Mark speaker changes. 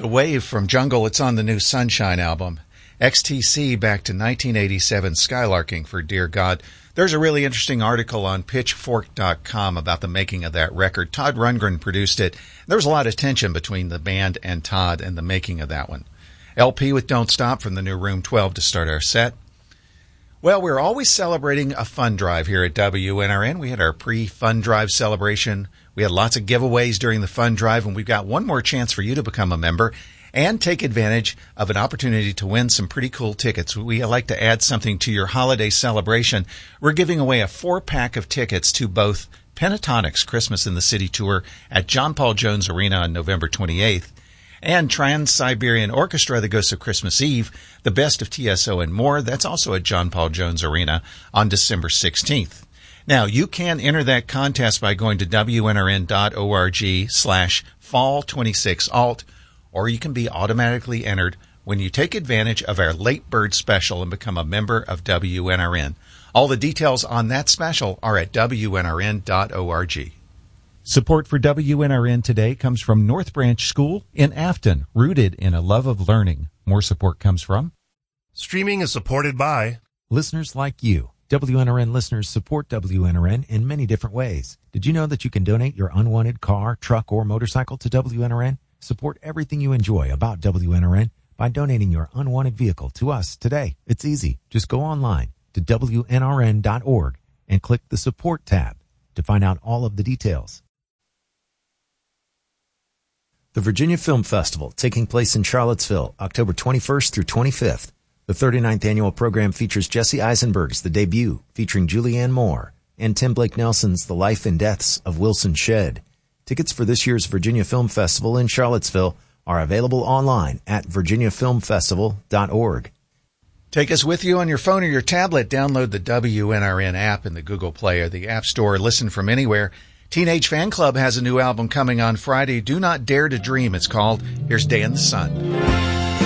Speaker 1: The Wave from Jungle, it's on the new Sunshine album. XTC back to 1987, Skylarking for Dear God. There's a really interesting article on Pitchfork.com about the making of that record. Todd Rundgren produced it. There was a lot of tension between the band and Todd and the making of that one. LP with Don't Stop from the new Room 12 to start our set. Well, we're always celebrating a fund drive here at WNRN. We had our pre-fund drive celebration. We had lots of giveaways during the fund drive, and we've got one more chance for you to become a member and take advantage of an opportunity to win some pretty cool tickets. We like to add something to your holiday celebration. We're giving away a 4-pack of tickets to both Pentatonix Christmas in the City Tour at John Paul Jones Arena on November 28th and Trans-Siberian Orchestra, The Ghosts of Christmas Eve, The Best of TSO and more. That's also at John Paul Jones Arena on December 16th. Now, you can enter that contest by going to WNRN.org/fall26alt, or you can be automatically entered when you take advantage of our late bird special and become a member of WNRN. All the details on that special are at WNRN.org. Support for WNRN today comes from North Branch School in Afton, rooted in a love of learning. More support comes from
Speaker 2: Streaming is supported by
Speaker 3: listeners like you. WNRN listeners support WNRN in many different ways. Did you know that you can donate your unwanted car, truck, or motorcycle to WNRN? Support everything you enjoy about WNRN by donating your unwanted vehicle to us today. It's easy. Just go online to WNRN.org and click the Support tab to find out all of the details. The Virginia Film Festival, taking place in Charlottesville, October 21st through 25th. The 39th annual program features Jesse Eisenberg's The Debut, featuring Julianne Moore, and Tim Blake Nelson's The Life and Deaths of Wilson Shedd. Tickets for this year's Virginia Film Festival in Charlottesville are available online at virginiafilmfestival.org.
Speaker 1: Take us with you on your phone or your tablet. Download the WNRN app in the Google Play or the App Store. Listen from anywhere. Teenage Fan Club has a new album coming on Friday. Do Not Dare to Dream, it's called. Here's Day in the Sun.